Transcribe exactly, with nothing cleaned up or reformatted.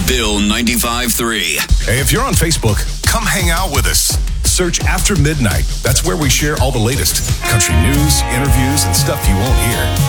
Bill ninety-five three. Hey, if you're on Facebook, come hang out with us. Search After Midnight. That's where we share all the latest country news, interviews, and stuff you won't hear